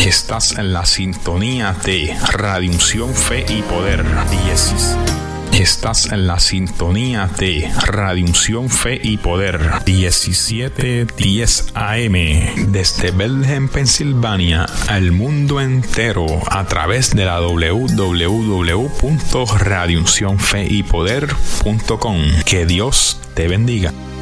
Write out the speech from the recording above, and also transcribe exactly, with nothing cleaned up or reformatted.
Estás en la sintonía de Radio Unción, Fe y Poder. diez. Estás en la sintonía de Radio Unción, Fe y Poder. diecisiete diez A M. Desde Bethlehem, Pensilvania, al mundo entero a través de la doble u doble u doble u punto radio unción fe y poder punto com. Que Dios te bendiga.